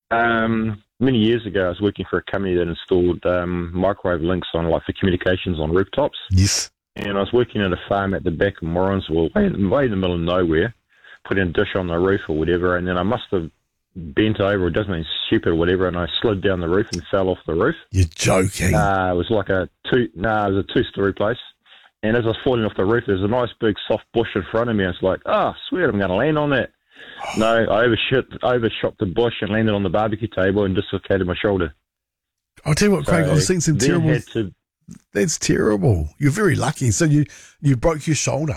Many years ago, I was working for a company that installed microwave links on, like, for communications on rooftops. Yes. And I was working at a farm at the back of Morrinsville, way in the middle of nowhere, putting a dish on the roof or whatever, and then I must have bent over or doesn't mean stupid or whatever, and I slid down the roof and fell off the roof. You're joking. It was like it was a two-story place. And as I was falling off the roof, there's a nice big soft bush in front of me. I was like, sweet, I'm going to land on that. No, I overshot the bush and landed on the barbecue table and dislocated my shoulder. I'll tell you what, Craig, I've seen some terrible... That's terrible. You're very lucky. So you broke your shoulder.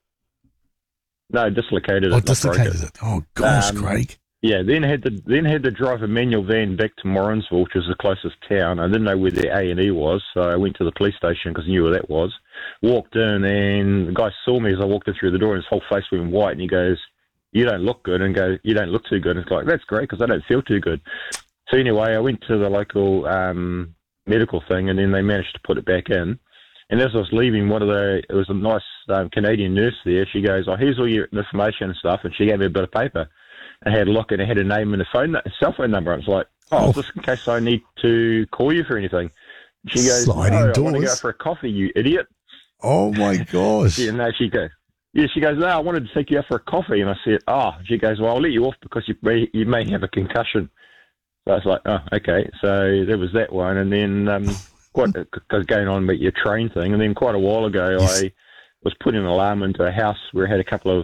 No, dislocated it. Oh, dislocated it. Oh, gosh, Craig. Yeah, then had to drive a manual van back to Morrinsville, which was the closest town. I didn't know where the A&E was, so I went to the police station because I knew where that was. Walked in, and the guy saw me as I walked in through the door, and his whole face went white, and he goes, "You don't look good," and go, "You don't look too good." And it's like, that's great, because I don't feel too good. So anyway, I went to the local medical thing, and then they managed to put it back in. And as I was leaving, it was a nice Canadian nurse there. She goes, "Oh, here's all your information and stuff," and she gave me a bit of paper. I had a look, and it had a name and a cell phone number. I was like, just in case I need to call you for anything. She goes, Sliding doors. I want to go for a coffee, you idiot. Oh, my gosh. She goes, no, I wanted to take you out for a coffee. And I said, she goes, well, I'll let you off because you may have a concussion. So I was like, okay. So there was that one. And then because going on about your train thing, and then quite a while ago, yes. I was putting an alarm into a house where I had a couple of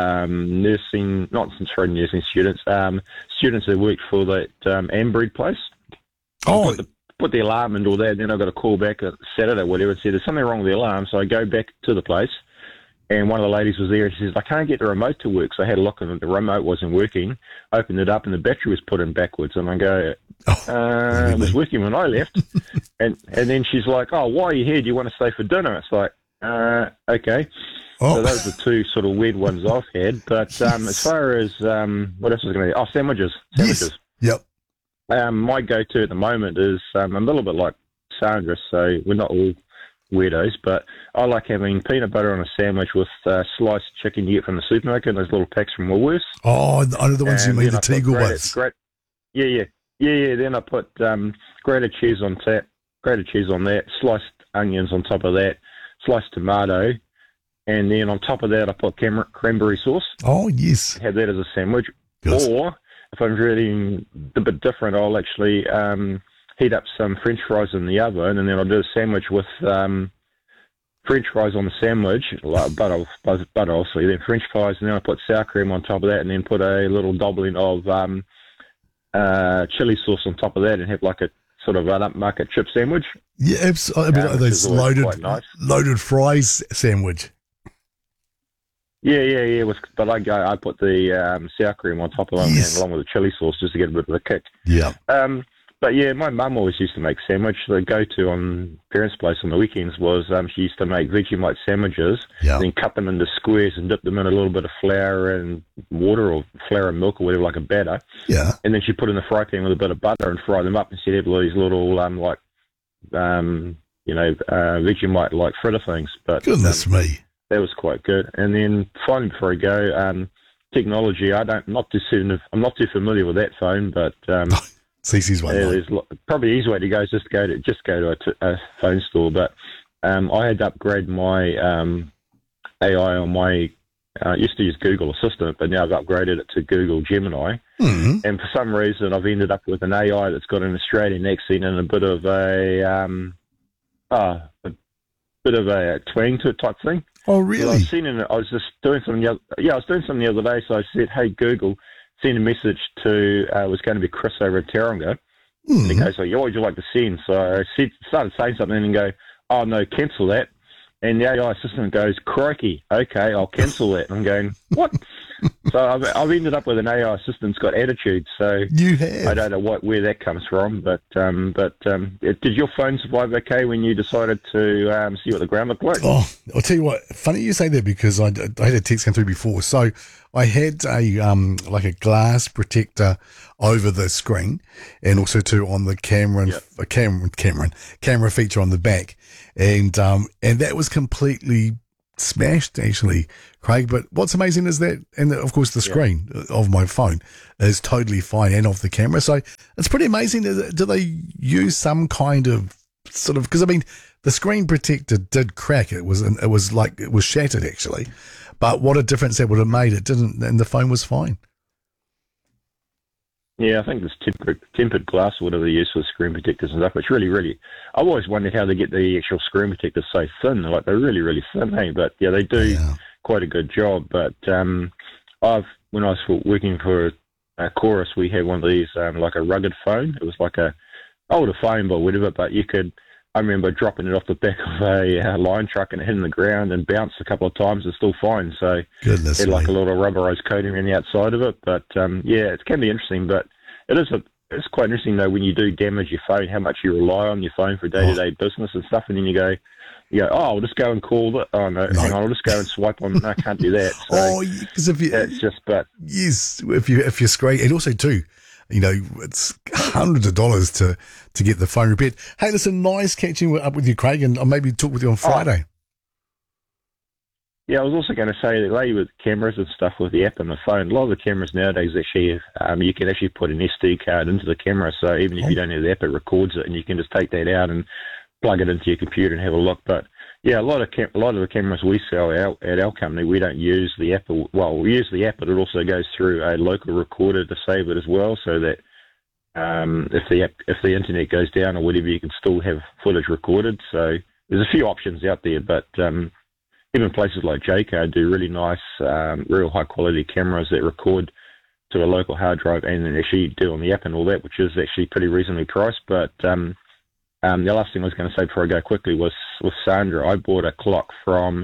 nursing students, students that worked for that Ambreed place. Oh. Put the alarm and all that, and then I got a call back at Saturday or whatever and said, there's something wrong with the alarm. So I go back to the place, and one of the ladies was there, and she says, I can't get the remote to work. So I had a look, and the remote wasn't working. Opened it up, and the battery was put in backwards. And I go, it was working when I left. and then she's like, why are you here? Do you want to stay for dinner? It's like, okay. So those are two sort of weird ones I've had. But as far as what else was going to be? Sandwiches. Yes. Yep. My go-to at the moment is I'm a little bit like Sandra, so we're not all weirdos, but I like having peanut butter on a sandwich with sliced chicken you get from the supermarket, those little packs from Woolworths. Oh, I know the ones you mean, the Tegel ones. Yeah. Then I put grated cheese on that, sliced onions on top of that, sliced tomato, and then on top of that I put cranberry sauce. Oh, yes. Have that as a sandwich. Good. Or if I'm really a bit different, I'll actually heat up some French fries in the oven, and then I'll do a sandwich with French fries on the sandwich, like butter obviously, then French fries, and then I put sour cream on top of that, and then put a little doubling of chili sauce on top of that, and have like a sort of an upmarket chip sandwich. Yeah, absolutely. Those loaded fries sandwich. Yeah. But I put the sour cream on top of them, yes, along with the chili sauce, just to get a bit of a kick. Yeah. But yeah, my mum always used to make sandwich. The go-to on parents' place on the weekends was she used to make Vegemite sandwiches, then cut them into squares and dip them in a little bit of flour and water, or flour and milk or whatever, like a batter. Yeah. And then she put in the fry pan with a bit of butter and fry them up, and she'd have all these little Vegemite like fritter things. But goodness me, that was quite good. And then finally, before I go, technology. I'm not too familiar with that phone, but. CC's one. Yeah, there's probably the easy way to go is just go to a phone store. But I had to upgrade my AI on my. I used to use Google Assistant, but now I've upgraded it to Google Gemini. Mm-hmm. And for some reason, I've ended up with an AI that's got an Australian accent and a bit of a twang to it type thing. Oh, really? I was just doing something. I was doing something the other day, so I said, "Hey Google, send a message to it was going to be Chris over at Taronga." Mm-hmm. And he goes, "What would you like to send?" So I started saying something and go, "Oh no, cancel that." And the AI assistant goes, "Crikey, okay, I'll cancel that." And I'm going, "What?" So I've ended up with an AI assistant that's got attitude. So you have. I don't know where that comes from, but did your phone survive okay when you decided to see what the ground looked like? Oh, I'll tell you what. Funny you say that, because I had a text come through before. So I had a glass protector over the screen, and also on the camera feature on the back, and that was completely smashed, actually, Craig. But what's amazing is that, and of course the screen of my phone is totally fine, and of the camera. So it's pretty amazing. Do they use some kind of sort of, because I mean, the screen protector did crack. It was shattered actually. But what a difference that would have made. It didn't, and the phone was fine. Yeah, I think it's tempered glass or whatever they use for screen protectors and stuff. It's really, really... I've always wondered how they get the actual screen protectors so thin. Like, they're really, really thin, hey? But, yeah, they do quite a good job. But when I was working for Chorus, we had one of these, like a rugged phone. It was like a older phone or whatever, but you could... I remember dropping it off the back of a line truck and hitting the ground and bounced a couple of times and still fine. So goodness, it had like a little rubberized coating around the outside of it. But yeah, it can be interesting. But it's quite interesting though when you do damage your phone, how much you rely on your phone for day-to-day business and stuff, and then you go, oh, I'll just go and call it. Oh no, hang on, I'll just go and swipe on. No, I can't do that. So because if you, it's just, but yes, if you scrape, and also too, you know, it's hundreds of dollars to get the phone repaired. Hey, listen, nice catching up with you, Craig, and I'll maybe talk with you on Friday. Yeah, I was also going to say that lately with cameras and stuff with the app on the phone, a lot of the cameras nowadays actually, you can actually put an SD card into the camera. So even if you don't have the app, it records it, and you can just take that out and plug it into your computer and have a look. But yeah, a lot of the cameras we sell at our company, we don't use the app. Well, we use the app, but it also goes through a local recorder to save it as well, so that if the internet goes down or whatever, you can still have footage recorded. So there's a few options out there, but even places like Jayco do really nice, real high quality cameras that record to a local hard drive and then actually do on the app and all that, which is actually pretty reasonably priced. But the last thing I was going to say before I go quickly was with Sandra. I bought a clock from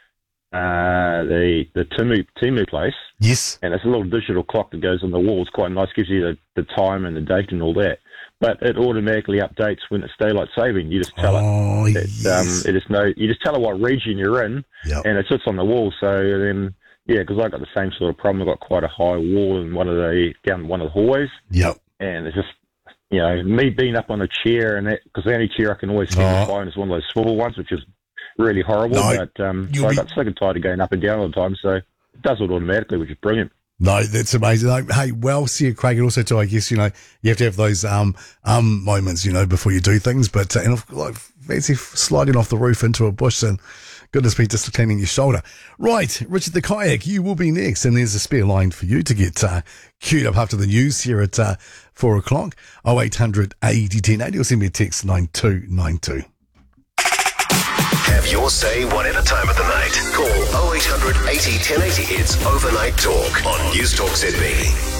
the Temu place. Yes. And it's a little digital clock that goes on the wall. It's quite nice, gives you the time and the date and all that. But it automatically updates when it's daylight saving. You just tell it. Yes. You just tell it what region you're in, and it sits on the wall. So then, yeah, because I got the same sort of problem. I've got quite a high wall in down one of the hallways. Yep. And it's just, you know, me being up on a chair, and that, because the only chair I can always see on the phone is one of those swivel ones, which is really horrible. No, but so I got sick and tired of going up and down all the time, so it does it automatically, which is brilliant. No, that's amazing. Hey, well, see you, Craig, and also too, I guess, you know, you have to have those moments, you know, before you do things. But and like fancy sliding off the roof into a bush, and goodness me, just cleaning your shoulder. Right, Richard the Kayak, you will be next, and there's a spare line for you to get queued up after the news here at 4 o'clock. 0800 80 1080, or send me a text 9292. Have your say whatever time of the night. Call 0800 80 1080. It's Overnight Talk on News Talk ZB.